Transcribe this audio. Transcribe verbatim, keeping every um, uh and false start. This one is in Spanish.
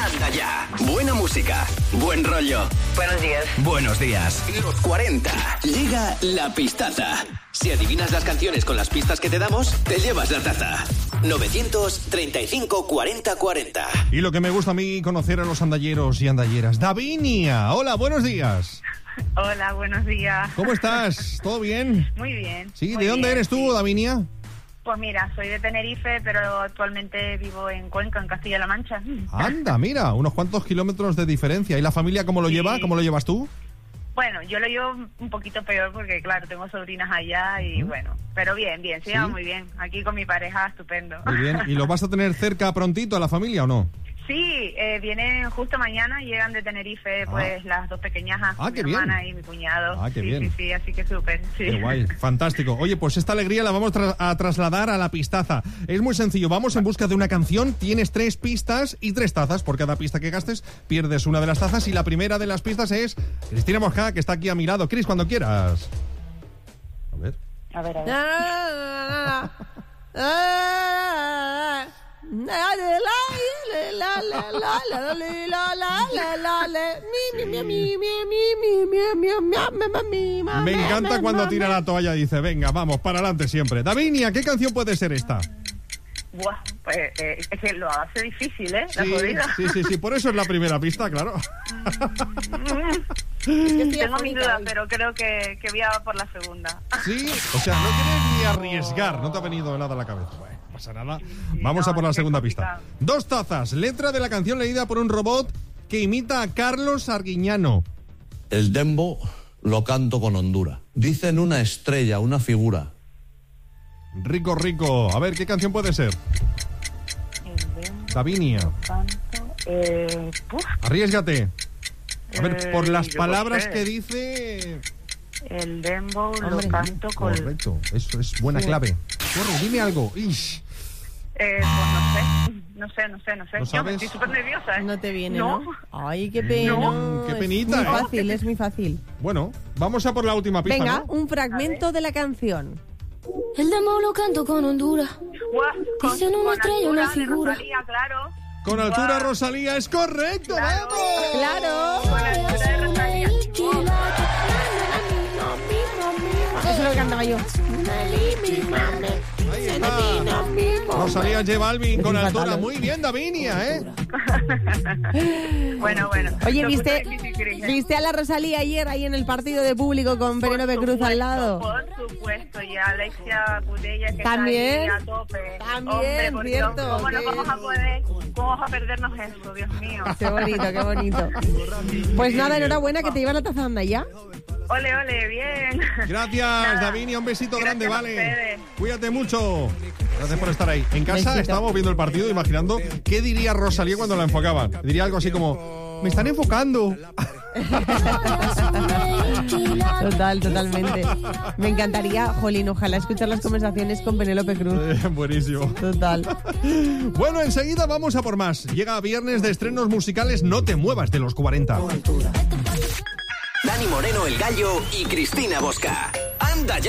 Anda ya. Buena música, buen rollo. Buenos días. Buenos días. Los cuarenta. Llega la pistaza. Si adivinas las canciones con las pistas que te damos, te llevas la taza. novecientos treinta y cinco cuarenta cuarenta. Y lo que me gusta a mí conocer a los andalleros y andalleras. Davinia, hola, buenos días. Hola, buenos días. ¿Cómo estás? ¿Todo bien? Muy bien. Sí, muy ¿de dónde bien, eres tú, sí. Davinia? Pues mira, soy de Tenerife, pero actualmente vivo en Cuenca, en Castilla-La Mancha. Anda, mira, unos cuantos kilómetros de diferencia. ¿Y la familia cómo lo Sí. lleva? ¿Cómo lo llevas tú? Bueno, yo lo llevo un poquito peor porque, claro, tengo sobrinas allá y ¿Mm? bueno, pero bien, bien, se ¿Sí? lleva muy bien. Aquí con mi pareja, estupendo. Muy bien. ¿Y lo vas a tener cerca prontito a la familia o no? Sí, eh, vienen justo mañana, llegan de Tenerife, pues las dos pequeñas, Ah, mi qué bien. hermana y mi cuñado. Ah, qué sí, bien. sí, sí, así que súper, sí. Qué guay, fantástico. Oye, pues esta alegría la vamos tra- a trasladar a la pistaza. Es muy sencillo, vamos en busca de una canción, tienes tres pistas y tres tazas. Por cada pista que gastes, pierdes una de las tazas y la primera de las pistas es Cristina Mosca, que está aquí a mi lado. Cris, cuando quieras. A ver. A ver, a ver. Me encanta cuando tira la toalla y dice, venga, vamos, para adelante siempre. Davinia, ¿qué canción puede ser esta? Buah, pues eh, es que lo hace difícil, ¿eh? La Sí, jodida. sí, sí, sí, por eso es la primera pista, claro. Tengo mis dudas, pero creo que, que voy a por la segunda. Sí, o sea, no quieres ni arriesgar, no te ha venido nada a la cabeza. Bueno, no pasa nada. Vamos no, a por la es que segunda es pista. complicado. Dos tazas, letra de la canción leída por un robot que imita a Carlos Arguiñano. El dembow lo canto con Honduras. Dicen una estrella, una figura. Rico, rico. A ver, ¿qué canción puede ser? Davinia, Canto, eh, puf, arriésgate. A ver, Eh, por las yo palabras qué sé. que dice... el dembow lo Hombre, canto con... Correcto, eso es buena clave. Corre, dime algo. Ish. Eh, pues no sé, no sé, no sé, no sé. ¿No Yo sabes? estoy súper nerviosa, ¿eh? No te viene, No. ¿no? Ay, qué pena. No, qué penita, Es muy ¿eh? fácil, es muy fácil. Bueno, vamos a por la última pista, Venga, ¿no? un fragmento de la canción. El dembow lo canto con Honduras. Guau, con- Dicen una con estrella, una altura de figura. Rosalía, claro. Con altura, Guau, Rosalía, es correcto, Claro. vamos. ¡Claro! Con altura de Rosalía. Eso lo cantaba yo. Ahí está. Rosalía J Balvin con Es altura. fatal. Muy bien, Davinia, ¿eh? Bueno, bueno. Oye, Lo ¿viste, puso difícil, Cris, ¿eh? ¿viste a la Rosalía ayer ahí en el partido de público con Por Penélope Cruz supuesto, al lado? Por supuesto, y Alexia Putella que También. está ahí a tope. También, Hombre, por Dios, cierto, ¿cómo nos que- vamos a poder, cómo vamos a perdernos eso, Dios mío? Qué bonito, qué bonito. Pues nada, enhorabuena que te lleva la taza, anda ya. Ole, ole, bien. Gracias, Nada. Davinia, un besito Gracias grande, a vale. ustedes. Cuídate mucho. Gracias por estar ahí. En casa Besito. estábamos viendo el partido imaginando qué diría Rosalía cuando la enfocaban. Diría algo así como, me están enfocando. Total, totalmente. Me encantaría, Jolín, ojalá escuchar las conversaciones con Penélope Cruz. Eh, buenísimo. Total. Bueno, enseguida vamos a por más. Llega viernes de estrenos musicales, no te muevas de los cuarenta. Dani Moreno, el Gallo y Cristina Mosca. Anda ya.